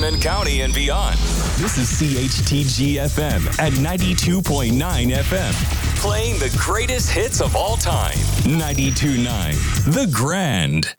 Haldimand County and beyond. This is CHTG FM at 92.9 FM. Playing the greatest hits of all time. 92.9 The Grand.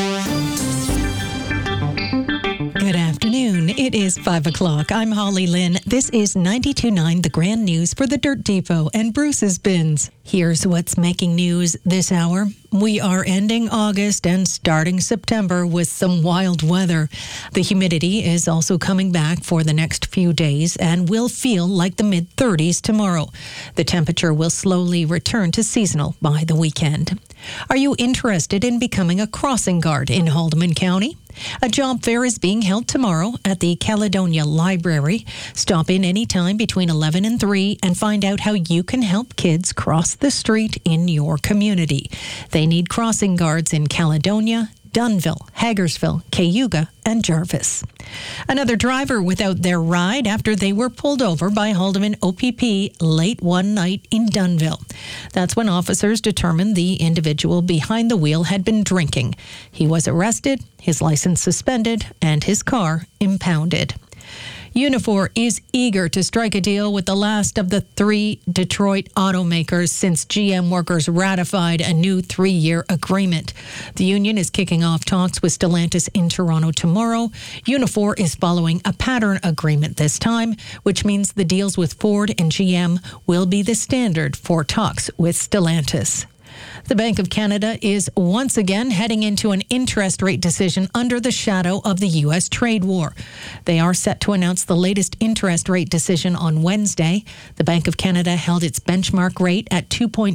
Good afternoon. It is 5 o'clock. I'm Holly Lynn. This is 92.9 The Grand News for the Dirt Depot and Bruce's Bins. Here's what's making news this hour. We are ending August and starting September with some wild weather. The humidity is also coming back for the next few days and will feel like the mid-30s tomorrow. The temperature will slowly return to seasonal by the weekend. Are you interested in becoming a crossing guard in Haldimand County? A job fair is being held tomorrow at the Caledonia Library. Stop in anytime between 11 and 3 and find out how you can help kids cross the street in your community. They need crossing guards in Caledonia, Dunnville, Hagersville, Cayuga, and Jarvis. Another driver without their ride after they were pulled over by Haldimand OPP late one night in Dunnville. That's when officers determined the individual behind the wheel had been drinking. He was arrested, his license suspended, and his car impounded. Unifor is eager to strike a deal with the last of the 3 Detroit automakers since GM workers ratified a new 3-year agreement. The union is kicking off talks with Stellantis in Toronto tomorrow. Unifor is following a pattern agreement this time, which means the deals with Ford and GM will be the standard for talks with Stellantis. The Bank of Canada is once again heading into an interest rate decision under the shadow of the U.S. trade war. They are set to announce the latest interest rate decision on Wednesday. The Bank of Canada held its benchmark rate at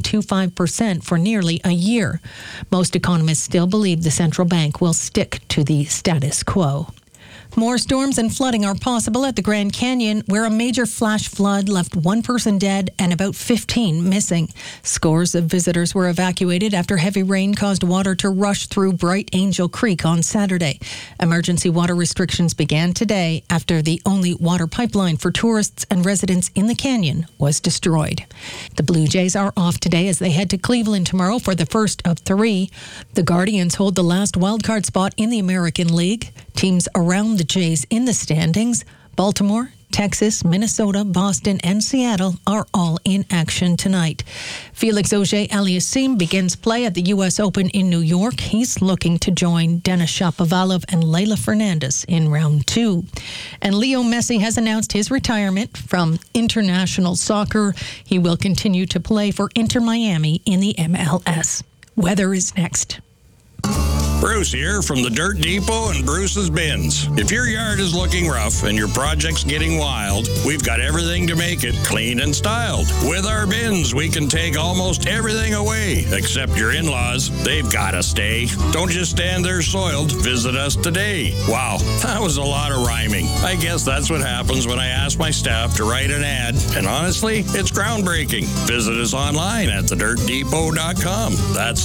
2.25% for nearly a year. Most economists still believe the central bank will stick to the status quo. More storms and flooding are possible at the Grand Canyon, where a major flash flood left 1 person dead and about 15 missing. Scores of visitors were evacuated after heavy rain caused water to rush through Bright Angel Creek on Saturday. Emergency water restrictions began today after the only water pipeline for tourists and residents in the canyon was destroyed. The Blue Jays are off today as they head to Cleveland tomorrow for the first of 3. The Guardians hold the last wildcard spot in the American League. Teams around the Jays in the standings, Baltimore, Texas, Minnesota, Boston, and Seattle are all in action tonight. Felix Auger-Aliassime begins play at the U.S. Open in New York. He's looking to join Denis Shapovalov and Leylah Fernandez in round 2. And Leo Messi has announced his retirement from international soccer. He will continue to play for Inter Miami in the MLS. Weather is next. Bruce here from the Dirt Depot and Bruce's Bins. If your yard is looking rough and your project's getting wild, we've got everything to make it clean and styled. With our bins, we can take almost everything away, except your in-laws. They've got to stay. Don't just stand there soiled. Visit us today. Wow, that was a lot of rhyming. I guess that's what happens when I ask my staff to write an ad. And honestly, it's groundbreaking. Visit us online at thedirtdepot.com. That's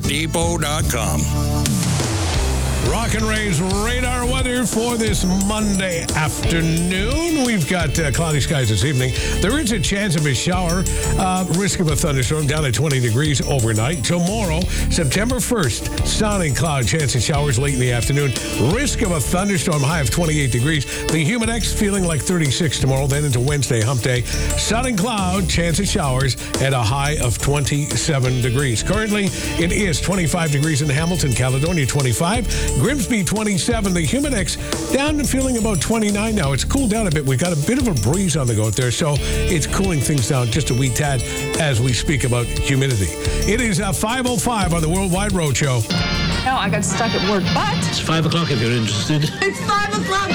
thedirtdepot.com. Rock and Ray's radar weather for this Monday afternoon. We've got cloudy skies this evening. There is a chance of a shower. Risk of a thunderstorm down at 20 degrees overnight. Tomorrow, September 1st, sun and cloud, chance of showers late in the afternoon. Risk of a thunderstorm, high of 28 degrees. The humidex feeling like 36 tomorrow. Then into Wednesday, hump day. Sun and cloud, chance of showers at a high of 27 degrees. Currently, it is 25 degrees in Hamilton, Caledonia 25. Grimsby 27. The humidex down to feeling about 29 now. It's cooled down a bit. We've got a bit of a breeze on the go out there, so it's cooling things down just a wee tad as we speak about humidity. It is 5:05 on the Worldwide Roadshow. No, I got stuck at work, but... It's 5 o'clock if you're interested. It's 5 o'clock!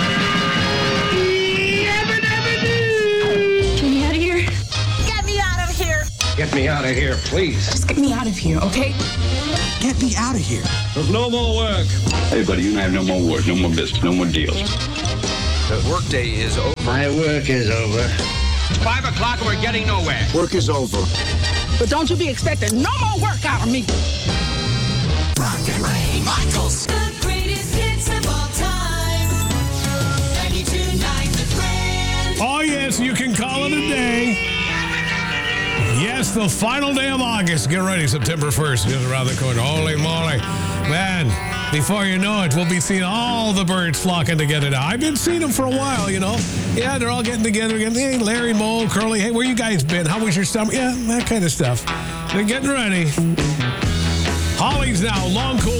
Get me out of here. Get me out of here. Get me out of here, please. Just get me out of here, okay? Get me out of here. There's no more work. Hey, buddy, you and I have no more work, no more business, no more deals. The workday is over. My work is over. 5 o'clock and we're getting nowhere. Work is over. But don't you be expecting no more work out of me. Rock and Ray Michaels. The greatest hits of all time. 92.9 The Grand. Oh, yes, you can call it a day. Yes, the final day of August. Get ready, September 1st, just around the corner. Holy moly. Man, Before you know it, we'll be seeing all the birds flocking together now. I've been seeing them for a while, you know. Yeah, they're all getting together again. Hey, Larry, Mo, Curly, hey, where you guys been? How was your summer? Yeah, that kind of stuff. They're getting ready. Holly's now, long, cool